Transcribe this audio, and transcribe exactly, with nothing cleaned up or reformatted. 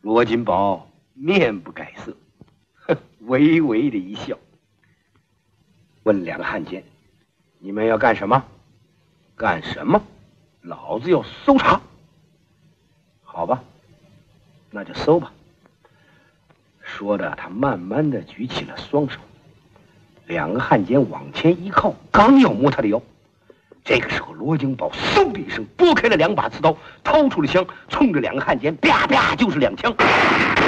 罗金宝面不改色，呵，微微的一笑，问两个汉奸：“你们要干什么？干什么？老子要搜查。好吧，那就搜吧。”说着，他慢慢的举起了双手。两个汉奸往前一靠，刚要摸他的腰，这个时候，罗金宝嗖的一声拨开了两把刺刀，掏出了枪，冲着两个汉奸啪啪就是两枪。